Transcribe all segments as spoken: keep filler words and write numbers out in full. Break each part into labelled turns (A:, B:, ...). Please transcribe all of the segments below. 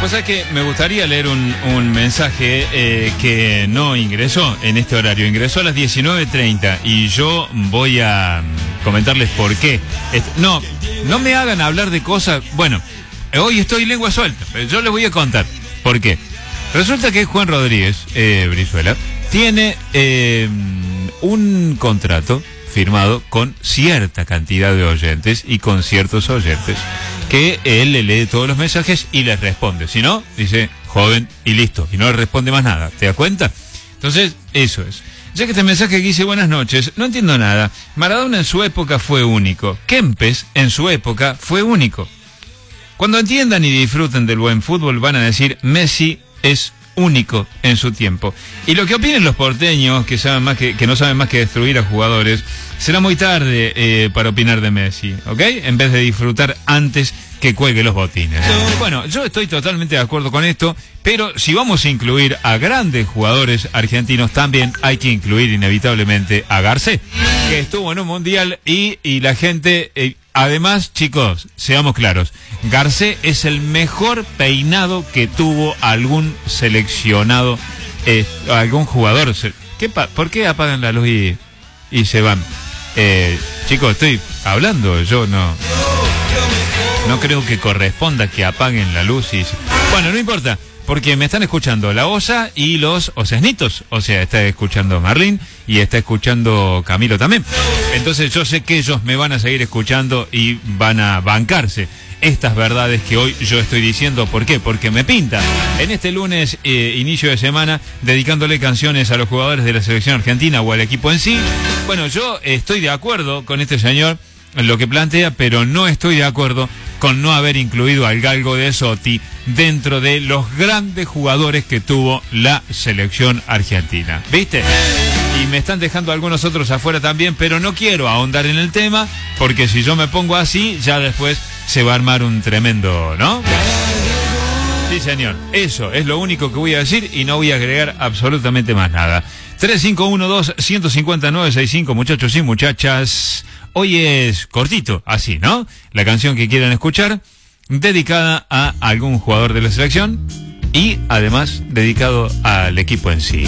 A: Pues es que me gustaría leer un, un mensaje eh, que no ingresó en este horario, ingresó a las diecinueve treinta y yo voy a comentarles por qué. Est- no, no me hagan hablar de cosas, bueno, hoy estoy lengua suelta, pero yo les voy a contar por qué. Resulta que Juan Rodríguez, eh, Brizuela, tiene eh, un contrato firmado con cierta cantidad de oyentes y con ciertos oyentes que él le lee todos los mensajes y les responde. Si no, dice joven y listo, y no le responde más nada. ¿Te das cuenta? Entonces, eso es. Ya que este mensaje que dice buenas noches, no entiendo nada. Maradona en su época fue único. Kempes en su época fue único. Cuando entiendan y disfruten del buen fútbol van a decir Messi es único en su tiempo. Y lo que opinen los porteños, que saben más que, que no saben más que destruir a jugadores, será muy tarde eh, para opinar de Messi, ¿ok? En vez de disfrutar antes que cuelgue los botines. Bueno, yo estoy totalmente de acuerdo con esto, pero si vamos a incluir a grandes jugadores argentinos, también hay que incluir inevitablemente a Garcés, que estuvo en un mundial y, y la gente... Eh, Además, chicos, seamos claros, Garcés es el mejor peinado que tuvo algún seleccionado, eh, algún jugador. ¿Qué pa- ¿Por qué apagan la luz y, y se van? Eh, chicos, estoy hablando, yo no... No creo que corresponda que apaguen la luz y... Bueno, no importa, porque me están escuchando la Osa y los Osesnitos. O sea, está escuchando Marlín y está escuchando Camilo también. Entonces yo sé que ellos me van a seguir escuchando y van a bancarse estas verdades que hoy yo estoy diciendo. ¿Por qué? Porque me pinta en este lunes, eh, inicio de semana, dedicándole canciones a los jugadores de la selección argentina o al equipo en sí. Bueno, yo estoy de acuerdo con este señor en lo que plantea, pero no estoy de acuerdo con no haber incluido al Galgo de Sotti dentro de los grandes jugadores que tuvo la selección argentina. ¿Viste? Y me están dejando algunos otros afuera también, pero no quiero ahondar en el tema, porque si yo me pongo así, ya después se va a armar un tremendo, ¿no? Sí, señor. Eso es lo único que voy a decir y no voy a agregar absolutamente más nada. tres cinco uno dos, uno cinco nueve seis cinco, muchachos y muchachas. Hoy es cortito, así, ¿no? La canción que quieran escuchar, dedicada a algún jugador de la selección y además dedicado al equipo en sí.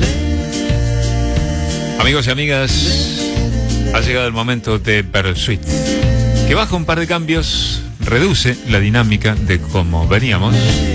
A: Amigos y amigas, ha llegado el momento de Bersuit, que baja un par de cambios, reduce la dinámica de cómo veníamos